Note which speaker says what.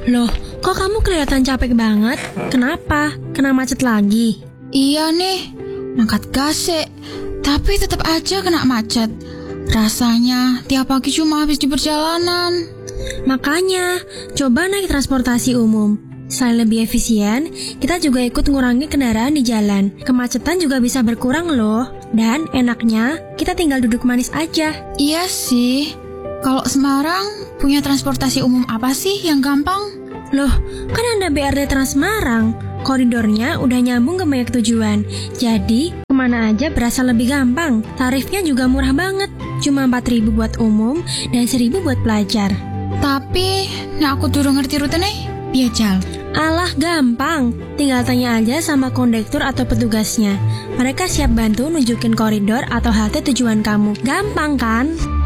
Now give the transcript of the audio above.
Speaker 1: Loh, kok kamu kelihatan capek banget? Kenapa? Kena macet lagi?
Speaker 2: Iya nih, angkat gas sih, tapi tetap aja kena macet. Rasanya tiap pagi cuma habis di perjalanan.
Speaker 1: Makanya, coba naik transportasi umum. Selain lebih efisien, kita juga ikut ngurangi kendaraan di jalan. Kemacetan juga bisa berkurang loh. Dan enaknya, kita tinggal duduk manis aja.
Speaker 2: Iya sih, kalau Semarang punya transportasi umum apa sih yang gampang?
Speaker 1: Loh, kan ada BRT Trans Semarang. Koridornya udah nyambung ke banyak tujuan. Jadi, kemana aja berasa lebih gampang. Tarifnya juga murah banget. Cuma 4.000 buat umum dan 1.000 buat pelajar.
Speaker 2: Tapi, aku durung ngerti rute nih, piye Jal?
Speaker 1: Alah, gampang. Tinggal tanya aja sama kondektur atau petugasnya. Mereka siap bantu nunjukin koridor atau halte tujuan kamu. Gampang kan?